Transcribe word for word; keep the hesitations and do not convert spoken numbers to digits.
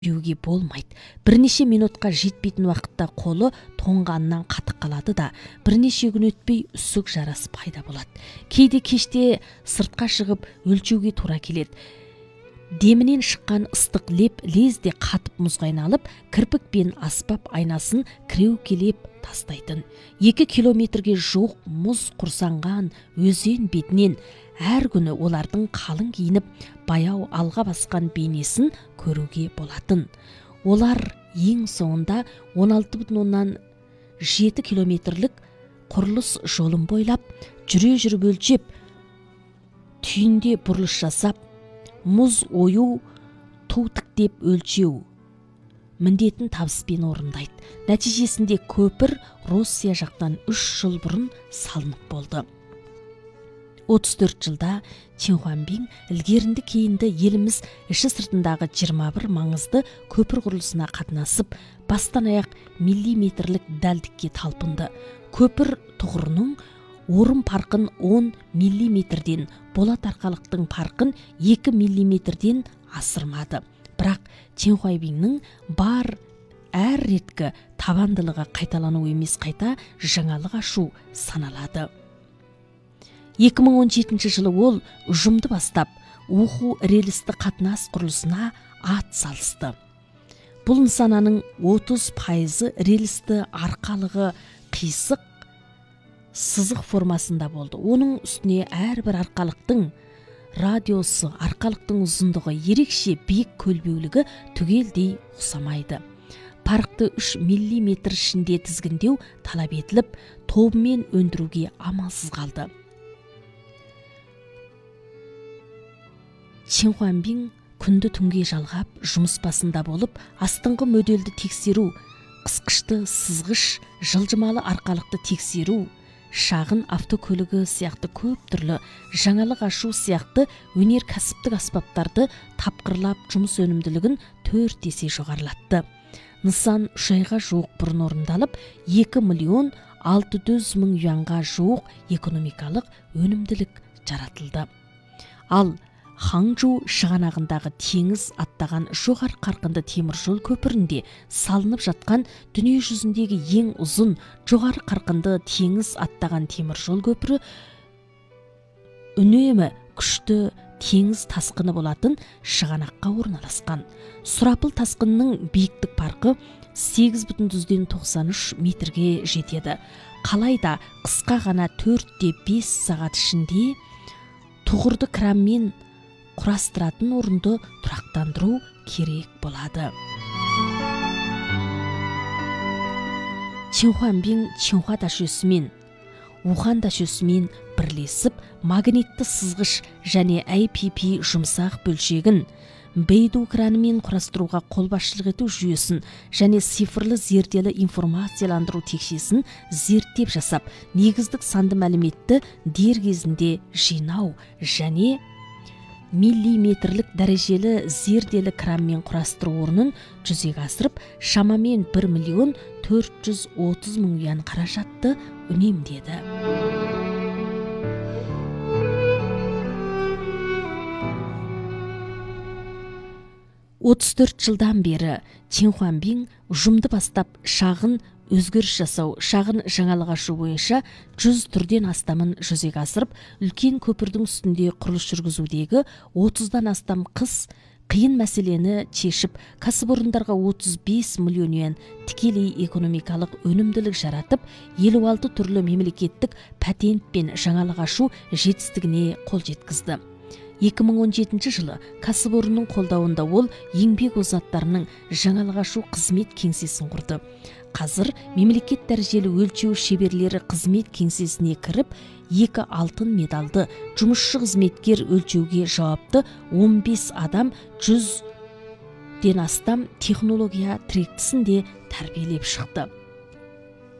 жүруге болмайды. Бірнеше минутқа жетпейтін уақытта қолы тоңғаннан қатып қалады да, бірнеше күн өтпей үсік жарасы пайда болады. Кейде кеште сыртқа шығып өлчеуге тура келеді. Демінен шыққан ыстық леп лезде қатып мұзға айналып, кірпік пен аспап айнасын кіреукелеп тастайтын. Екі километрге жуық мұз құрсанған өзен бетінен әр күні олардың қалың киініп, баяу алға басқан бейнесін көруге болатын. Олар ең соңында он алты бүтін оннан жеті километрлік құрылыс жолын бойлап, жүре жүріп өлчеп, түйінде бұрылыс жасап, мұз ойу, ту тіктеп өлчеу міндетін табыспен орындайды. Нәтижесінде көпір Россия жақтан үш жыл бұрын салынып болды. отыз төрт жылда Чинхуанбин ілгерінді кейінді еліміз іші сыртындағы жиырма бір маңызды көпір құрылысына қатынасып, бастан аяқ миллиметрлік дәлдікке талпынды. Көпір тұғырының орын парқын он миллиметрден, болат арқалықтың парқын екі миллиметрден асырмады. Бірақ Чинхуанбиннің бар әр реткі табандылығы қайталану емес, қайта жаңалық ашу саналады. екі мың он жетінші жылы ол ұжымды бастап, Уху рельсті қатынас құрылысына ат салысты. Бұл нысананың отыз пайызы рельсті арқалығы қисық сызық формасында болды. Оның үстіне әрбір арқалықтың радиосы, арқалықтың ұзындығы, ерекше биік көлбеулігі түгелдей ұқсамайды. Парқты үш миллиметр ішінде тізгіндеу талап етіліп, тобымен өндіруге амалсыз қалды. Чинхуанбин күнді түнге жалғап, жұмыс басында болып, астыңғы мөделді тексеру, қысқышты сызғыш, жылжымалы арқалықты тексеру, шағын автокөлігі сияқты көп түрлі жаңалық ашу сияқты өнеркәсіптік аспаптарды тапқырлап, жұмыс өнімділігін төрт есе жоғарылатты. Нысан үш айға жуық бұрын орындалып, екі миллион алты жүз мың юанға жуық экономикалық өнімділік жаратылды. Ал Ханчжоу шығанағындағы теңіз аттаған жоғары қарқынды темір жол көпірінде салынып жатқан дүние жүзіндегі ең ұзын жоғары қарқынды теңіз аттаған темір жол көпірі үнемі күшті теңіз тасқыны болатын шығанаққа орналасқан. Сұрапыл тасқынның биіктік парқы сегіз бүтін жүзден тоқсан үш метрге жетеді. Қалайда қысқа ғана төрт те бес сағат ішінде тұғырды кранмен құрастыратын орынды тұрақтандыру керек болады. Чинхуанбин Чинхуа дашөсімен, Ухан дашөсімен бірлесіп, магнитті сызғыш және ай пи пи жұмсақ бөлшегін, Бейду кранымен құрастыруға қолбасшылық ету жүйесін және цифрлы зерделі информацияландыру текшесін зерттеп жасап, негіздік санды мәліметті дер кезінде жинау және миллиметрлік дәрежелі зерделі кранмен құрастыру орнын жүзеге асырып, шамамен бір миллион төрт жүз отыз мың юан қаражатты үнемдеді. отыз төрт жылдан бері Чинхуанбин ұжымды бастап, шағын өзгеріс жасау, шағын жаңалық ашу бойынша жүз түрден астамын жүзеге асырып, үлкен көпірдің үстінде құрылыс жүргізудегі отыздан астам қыс қиын мәселені шешіп, кәсіпорындарға отыз бес миллион юан тікелей экономикалық өнімділік жаратып, елу алты түрлі мемлекеттік патент пен жаңалық ашу жетістігіне қол жеткізді. екі мың он жетінші жылы кәсіпорынның қолдауында ол еңбек озаттарының жаңалық ашу қызмет кеңсесін құрды. Қазір мемлекет дәрежелі өлчеу шеберлері қызмет кеңсесіне кіріп, екі алтын медалды жұмысшы қызметкер өлчеуге жауапты он бес адам жүзден астам технология тректісінде тәрбиелеп шықты.